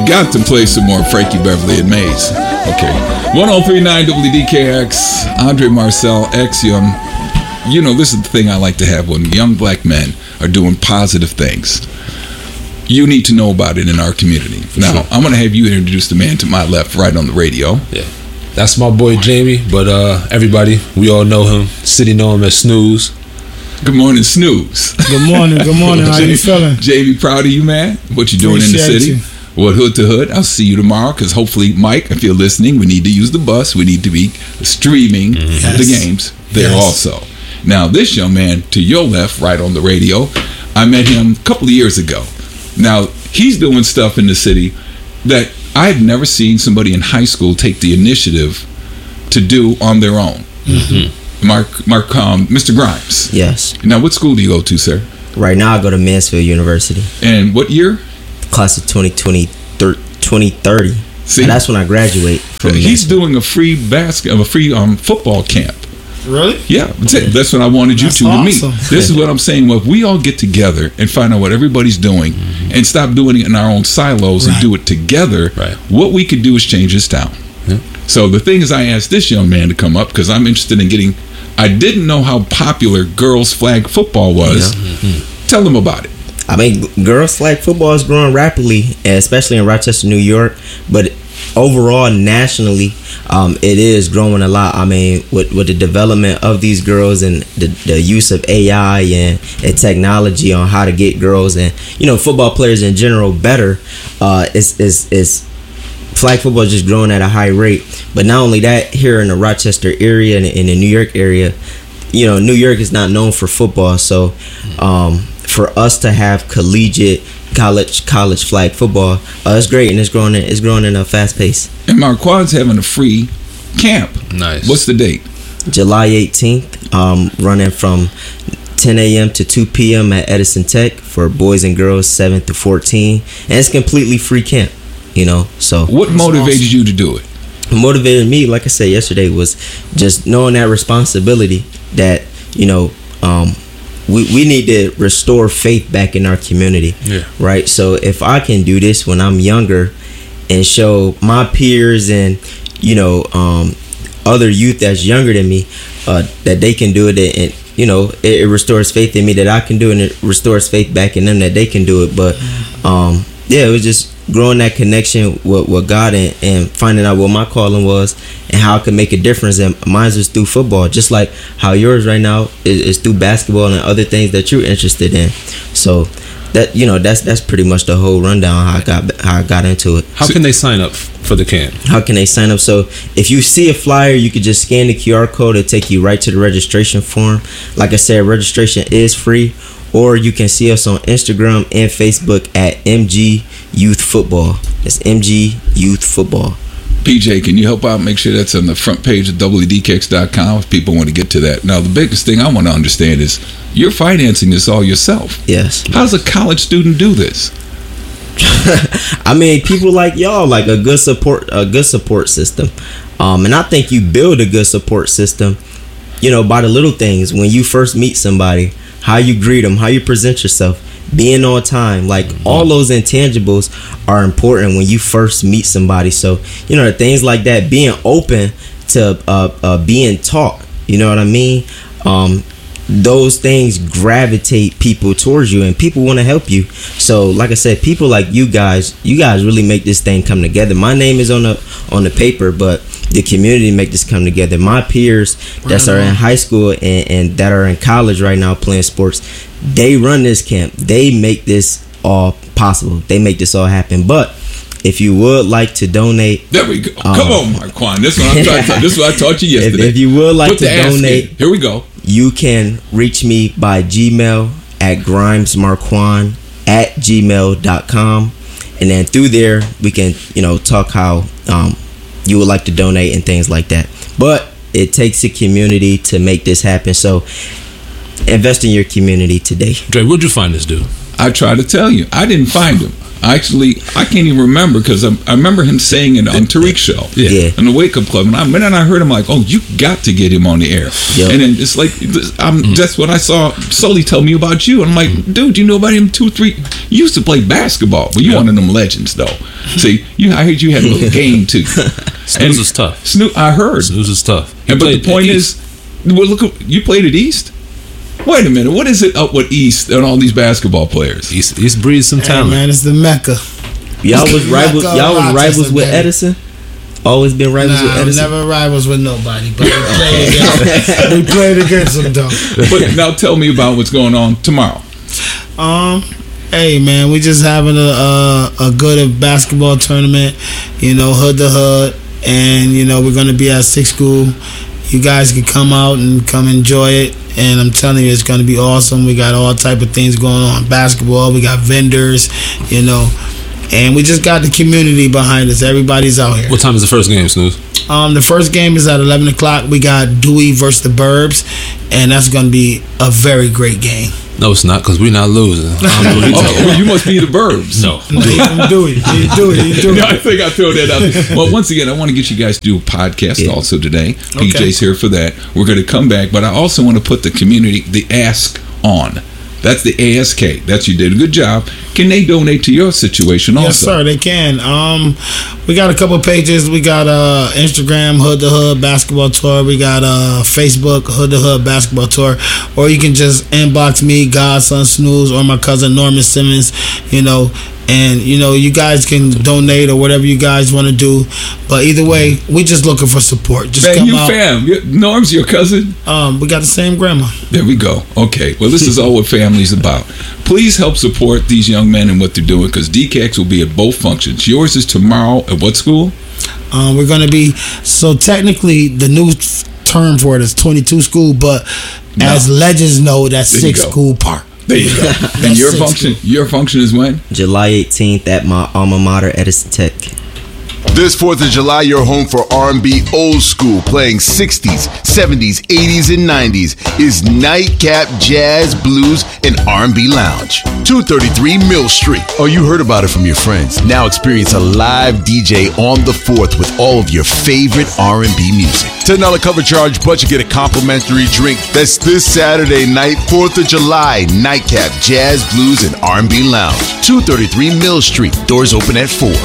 got to play some more Frankie Beverly and Maze. Okay. 103.9 WDKX, Andre Marcel, X-Young. You know, this is the thing I like to have when young black men are doing positive things. You need to know about it in our community. Now, I'm going to have you introduce the man to my left, right on the radio. Yeah. That's my boy Jamie, but everybody, we all know him. City know him as Snooze. Good morning, Snooze. Good morning. How you feeling? Jamie, proud of you, man. What you doing Appreciate in the city? you. What hood to hood? I'll see you tomorrow because hopefully, Mike, if you're listening, we need to use the bus. We need to be streaming the games there also. Now, this young man to your left, right on the radio, I met him a couple of years ago. Now, he's doing stuff in the city that I've never seen somebody in high school take the initiative to do on their own. Mr. Grimes. Yes. Now, what school do you go to, sir? Right now, I go to Mansfield University. And what year? Class of 2030. See, and that's when I graduate. He's doing a free football camp. Really? Yeah, that's what I wanted you to meet. This is what I'm saying. Well, if we all get together and find out what everybody's doing and stop doing it in our own silos and do it together, what we could do is change this town. Yeah. So the thing is, I asked this young man to come up because I'm interested in getting. I didn't know how popular girls' flag football was. Tell them about it. I mean, girls' flag football is growing rapidly, especially in Rochester, New York. But overall, nationally, it is growing a lot. I mean, with the development of these girls and the use of AI and technology on how to get girls and football players in general better, is flag football is just growing at a high rate. But not only that, here in the Rochester area and in the New York area, New York is not known for football, so for us to have collegiate college flag football, it's great, and it's growing in a fast pace. And Marquand's having a free camp. Nice. What's the date? July 18th, running from 10 a.m. to 2 p.m. at Edison Tech for boys and girls 7 to 14, and it's completely free camp. So what motivated you to do it? What motivated me, like I said yesterday, was just knowing that responsibility that we need to restore faith back in our community, right? So if I can do this when I'm younger and show my peers and other youth that's younger than me that they can do it, and it restores faith in me that I can do it, and it restores faith back in them that they can do it. But it was just growing that connection with God and finding out what my calling was and how I could make a difference. And mine was through football, just like how yours right now is through basketball and other things that you're interested in. So that that's pretty much the whole rundown how I got into it. How can they sign up for the camp? How can they sign up? So if you see a flyer, you could just scan the QR code. It'll take you right to the registration form. Like I said, registration is free. Or you can see us on Instagram and Facebook at MG Youth Football. It's MG Youth Football. PJ, can you help out? Make sure that's on the front page of WDKX.com if people want to get to that. Now, the biggest thing I want to understand is you're financing this all yourself. Yes. How does a college student do this? I mean, people like y'all, like a good support system. And I think you build a good support system, by the little things. When you first meet somebody, how you greet them, how you present yourself, being on time, like all those intangibles are important when you first meet somebody. So, things like that, being open to being taught, you know what I mean? Those things gravitate people towards you, and people want to help you. So, like I said, people like you guys really make this thing come together. My name is on the paper, but the community make this come together. My peers that are in high school and that are in college right now playing sports, they run this camp. They make this all possible. They make this all happen. But if you would like to donate, there we go. Come on, Marquand. This is what I taught you yesterday. If you would like to donate, here we go. You can reach me by Gmail at grimesmarquand@gmail.com, and then through there we can talk how you would like to donate and things like that. But it takes a community to make this happen. So invest in your community today. Dre, where'd you find this dude? I try to tell you, I didn't find him. I can't even remember because I remember him saying it on Tariq's show, in the Wake Up Club, and I heard him like, "Oh, you got to get him on the air." Yep. And then it's like, that's when I saw Sully tell me about you, and I'm like, "Dude, you know about him 2-3? You used to play basketball, but you're one of them legends, though." See, I heard you had a little game too. Snooze is tough. I heard Snooze is tough. But the point is, well, look, you played at East. Wait a minute, what is it up with East and all these basketball players? East breeds some talent. Man, it's the Mecca. Y'all was rivals with Edison? Always been rivals with Edison? Never rivals with nobody, but we played against them though. But now tell me about what's going on tomorrow. Hey man, we just having a good basketball tournament, hood to hood, and we're gonna be at 6th School. You guys can come out and come enjoy it, and I'm telling you, it's gonna be awesome. We got all type of things going on, basketball. We got vendors, and we just got the community behind us. Everybody's out here. What time is the first game, Snooze? The first game is at 11 o'clock. We got Dewey versus the Burbs, and that's gonna be a very great game. No, it's not, because we're not losing. Well, you must be the Burbs. No. Dewey. No, I think I throw that out there. Well, once again, I want to get you guys to do a podcast also today. Okay. PJ's here for that. We're going to come back, but I also want to put the community, the Ask on. That's the ASK. That's you did a good job. Can they donate to your situation also? Yes, sir, they can. We got a couple pages. We got Instagram, Hood to Hood Basketball Tour. We got Facebook, Hood to Hood Basketball Tour. Or you can just inbox me, Godson Snooze, or my cousin Norman Simmons, and you guys can donate or whatever you guys want to do. But either way, we just looking for support. Just man, come you out. Fam. Norm's your cousin? We got the same grandma. There we go. Okay. Well, this is all what family's about. Please help support these young men and what they're doing, because DKX will be at both functions. Yours is tomorrow at what school? We're going to be, so technically the new term for it is 22 School, but as legends know, that's 6th School Park. There you go. And your function is when? July 18th at my alma mater, Edison Tech. This 4th of July, you're home for R&B old school, playing 60s, 70s, 80s, and 90s, is Nightcap Jazz, Blues, and R&B Lounge. 233 Mill Street. Oh, you heard about it from your friends. Now experience a live DJ on the 4th with all of your favorite R&B music. $10 cover charge, but you get a complimentary drink. That's this Saturday night, 4th of July, Nightcap Jazz, Blues, and R&B Lounge. 233 Mill Street. Doors open at 4.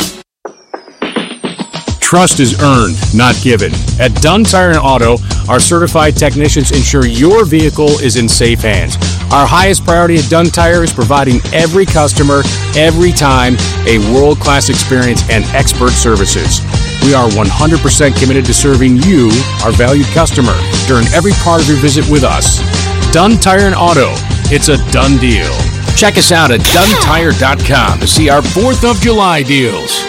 Trust is earned, not given. At Dunn Tire and Auto, our certified technicians ensure your vehicle is in safe hands. Our highest priority at Dunn Tire is providing every customer, every time, a world-class experience and expert services. We are 100% committed to serving you, our valued customer, during every part of your visit with us. Dunn Tire and Auto. It's a done deal. Check us out at DunnTire.com to see our 4th of July deals.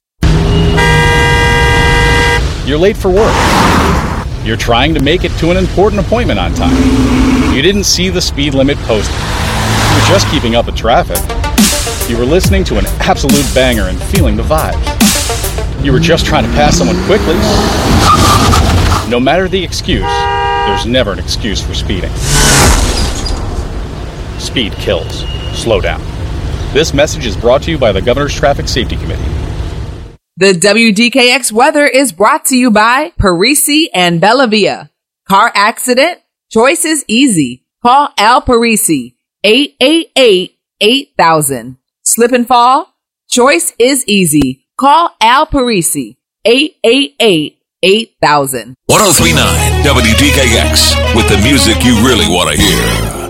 You're late for work. You're trying to make it to an important appointment on time. You didn't see the speed limit posted. You were just keeping up with traffic. You were listening to an absolute banger and feeling the vibes. You were just trying to pass someone quickly. No matter the excuse, there's never an excuse for speeding. Speed kills. Slow down. This message is brought to you by the Governor's Traffic Safety Committee. The WDKX weather is brought to you by Parisi and Bellavia. Car accident? Choice is easy. Call Al Parisi, 888-8000. Slip and fall? Choice is easy. Call Al Parisi, 888-8000. 1039 WDKX, with the music you really want to hear.